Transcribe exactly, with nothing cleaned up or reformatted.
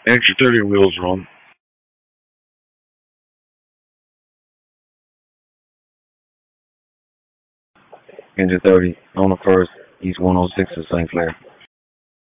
Extra thirty wheels run. Engine thirty on the first, East one oh six of Saint Clair.